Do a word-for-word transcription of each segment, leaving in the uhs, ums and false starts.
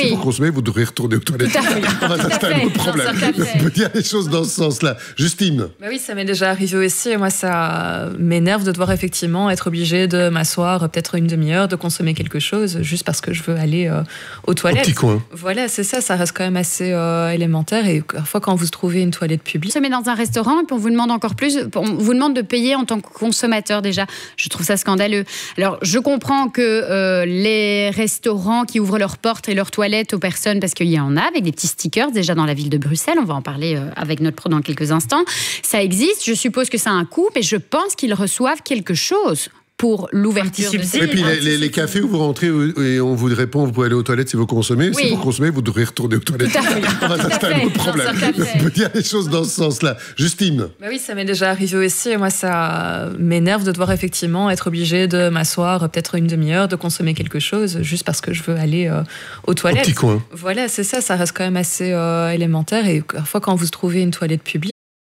oui. si vous consommez, vous devrez retourner aux toilettes. Tout à fait. Enfin, ça, c'est un autre problème. On peut dire les choses dans ce sens-là. Justine. Bah oui, ça m'est déjà arrivé aussi. Et moi, ça m'énerve de devoir effectivement être obligée de m'asseoir peut-être une demi-heure, de consommer quelque chose, juste parce que je veux aller euh, aux toilettes. Au petit coin. Voilà, c'est ça. Ça reste quand même assez euh, élémentaire. Et parfois, quand vous trouvez une toilette publique... On se met dans un restaurant et puis on vous demande encore plus. On vous demande de payer en tant que consommateur déjà. Je trouve ça scandaleux. Alors, je comprends que euh, les restaurants qui ouvrent leurs portes et leurs toilettes aux personnes, parce qu'il y en a, avec des petits stickers déjà dans la ville de Bruxelles, on va en parler euh, avec notre pro dans quelques instants, ça existe, je suppose que ça a un coût, mais je pense qu'ils reçoivent quelque chose pour l'ouverture de ces... Et puis les, les, les cafés où vous rentrez et on vous répond, vous pouvez aller aux toilettes si vous consommez. Oui. Si vous consommez, vous devrez retourner aux toilettes. Tout à fait. Enfin, ça, c'est un autre problème. On peut dire les choses dans ce sens-là. Justine. Bah oui, ça m'est déjà arrivé aussi. Et moi, ça m'énerve de devoir effectivement être obligée de m'asseoir peut-être une demi-heure, de consommer quelque chose, juste parce que je veux aller euh, aux toilettes. Au petit coin. Voilà, c'est ça. Ça reste quand même assez euh, élémentaire. Et parfois, quand vous trouvez une toilette publique,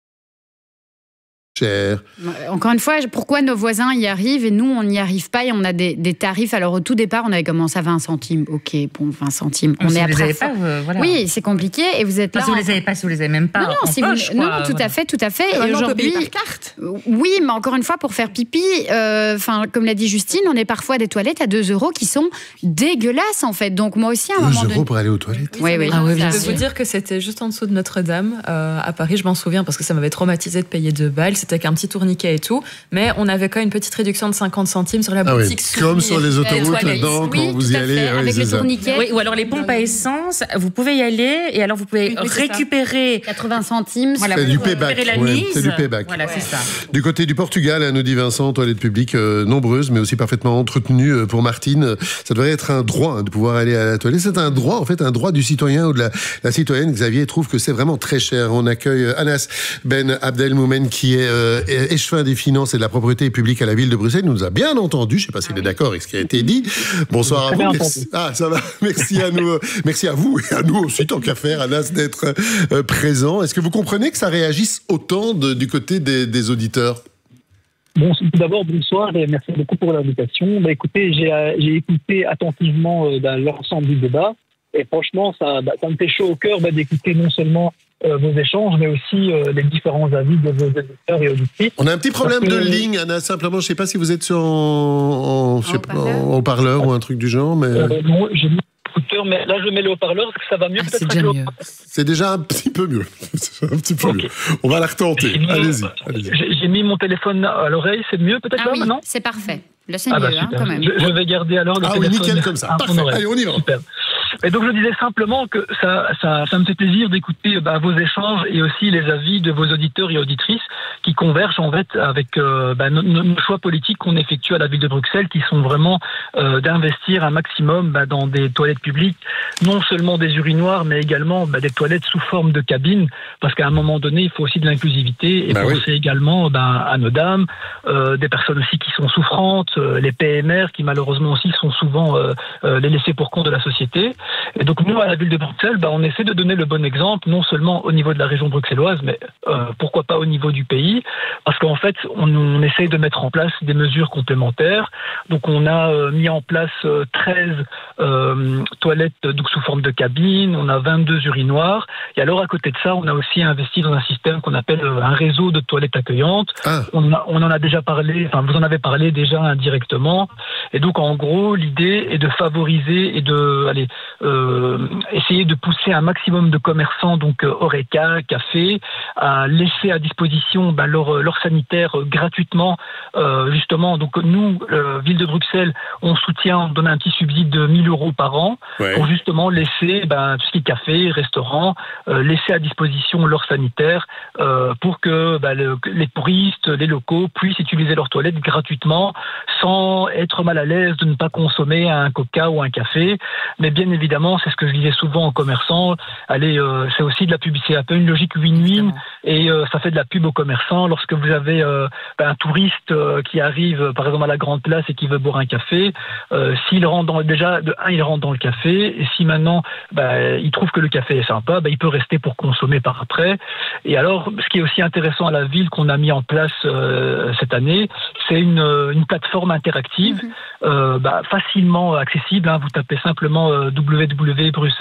Cher. Encore une fois, pourquoi nos voisins y arrivent et nous, on n'y arrive pas et on a des, des tarifs. Alors, au tout départ, on avait commencé à vingt centimes. Ok, bon, vingt centimes. On si est vous après. les avez pas, euh, voilà. Oui, c'est compliqué et vous êtes Enfin, là. si vous en... les avez pas, si vous les avez même pas. Non, non, en si poche, vous... quoi, non, tout voilà. à fait, tout à fait. Et, et aujourd'hui, on peut payer aujourd'hui, par carte. oui, mais encore une fois, pour faire pipi, enfin, euh, comme l'a dit Justine, on est parfois des toilettes à deux euros qui sont dégueulasses en fait. Donc moi aussi, à un moment deux donné. euros pour aller aux toilettes. Oui, oui. Ah oui, je bien peux sûr. vous dire que c'était juste en dessous de Notre-Dame, euh, à Paris. Je m'en souviens parce que ça m'avait traumatisé de payer deux balles. C'était qu'un petit tourniquet et tout. Mais on avait quand même une petite réduction de cinquante centimes sur la Ah oui, boutique. comme sur les autoroutes, toilettes. dedans, quand Oui, vous tout y à allez. fait, ouais, avec c'est le ça. tourniquet. Oui, ou alors les pompes à essence, vous pouvez y aller et alors vous pouvez Oui, oui, c'est ça. récupérer. quatre-vingts centimes. Voilà, C'est vous du pouvez payback, récupérer la ouais, mise. c'est du payback. Voilà, c'est ça. Du côté du Portugal, hein, nous dit Vincent, toilettes publiques euh, nombreuses, mais aussi parfaitement entretenues euh, pour Martine. Ça devrait être un droit hein, de pouvoir aller à la toilette. C'est un droit, en fait, un droit du citoyen ou de la, la citoyenne. Xavier trouve que c'est vraiment très cher. On accueille euh, Anas Ben Abdelmoumen, qui est euh, échevin des finances et de la propriété publique à la ville de Bruxelles. Il nous a bien entendu. Je ne sais pas s'il est d'accord avec ce qui a été dit. Bonsoir à vous. Merci. Ah, ça va. Merci à nous. Merci à vous et à nous aussi, tant qu'à faire, Anas, d'être euh, présent. Est-ce que vous comprenez que ça réagisse autant de, du côté des, des auditeurs? Bon, tout d'abord, bonsoir et merci beaucoup pour l'invitation. Bah, écoutez, j'ai, euh, j'ai écouté attentivement euh, bah, l'ensemble du débat et franchement, ça, bah, ça me fait chaud au cœur bah, d'écouter non seulement euh, vos échanges, mais aussi euh, les différents avis de vos auditeurs et auditrices. On a un petit problème Parce de que- ligne, Anna. Simplement, je ne sais pas si vous êtes sur en, en, je sais pas, haut-parleur. en haut-parleur ou un truc du genre, mais Euh, non, j'ai mis l'écouteur, mais là je mets le haut-parleur, est-ce que ça va mieux Ah, peut-être c'est avec déjà le mieux. haut-parleur c'est déjà un petit peu mieux. C'est un petit peu Ok. mieux. On va la retenter. Sinon, Allez-y. allez-y. J'ai, j'ai mis mon téléphone à l'oreille, c'est mieux peut-être Ah là oui, maintenant? c'est parfait. Là, c'est Ah mieux, bah, hein, super. quand même. Je, je vais garder alors le Ah oui, téléphone nickel comme ça. à mon Parfait. oreille. Allez, on y va. Super. Et donc je disais simplement que ça, ça, ça me fait plaisir d'écouter bah, vos échanges et aussi les avis de vos auditeurs et auditrices qui convergent en fait avec euh, bah, nos, nos choix politiques qu'on effectue à la ville de Bruxelles, qui sont vraiment euh, d'investir un maximum bah, dans des toilettes publiques, non seulement des urinoirs, mais également bah, des toilettes sous forme de cabine, parce qu'à un moment donné, il faut aussi de l'inclusivité et Bah penser oui. également bah, à nos dames, euh, des personnes aussi qui sont souffrantes, euh, les P M R qui malheureusement aussi sont souvent euh, euh, les laissés pour compte de la société. Et donc nous, à la ville de Bruxelles, bah, on essaie de donner le bon exemple, non seulement au niveau de la région bruxelloise, mais euh, pourquoi pas au niveau du pays, parce qu'en fait, on, on essaie de mettre en place des mesures complémentaires. Donc on a euh, mis en place euh, treize euh, toilettes donc, sous forme de cabine, on a vingt-deux urinoirs, et alors à côté de ça, on a aussi investi dans un système qu'on appelle euh, un réseau de toilettes accueillantes. Ah. On, a, on en a déjà parlé, enfin vous en avez parlé déjà indirectement, et donc en gros, l'idée est de favoriser et de allez, euh, essayer de pousser un maximum de commerçants, donc euh, Horeca, café, à laisser à disposition bah, leur, leur sanitaire euh, gratuitement, euh, justement. Donc nous, euh, ville de Bruxelles, on soutient, on donne un petit subside de mille euros par an Ouais. pour justement laisser bah, tout ce qui est café, restaurant, euh, laisser à disposition leur sanitaire euh, pour que bah, le, les touristes, les locaux puissent utiliser leurs toilettes gratuitement sans être mal à l'aise de ne pas consommer un coca ou un café. Mais bien évidemment, c'est ce que je disais souvent aux commerçants, allez, euh, c'est aussi de la publicité, un peu une logique win-win, et euh, ça fait de la pub aux commerçants. Lorsque vous avez euh, ben, un touriste euh, qui arrive, euh, par exemple, à la Grande Place et qui veut boire un café, euh, s'il rentre dans, déjà, de un, il rentre dans le café, et si maintenant, ben, il trouve que le café est sympa, ben, il peut rester pour consommer par après. Et alors, ce qui est aussi intéressant à la ville qu'on a mis en place euh, cette année, c'est une, une plateforme interactive, mm-hmm. euh, ben, facilement accessible, hein, vous tapez simplement euh, w w w point bruxelles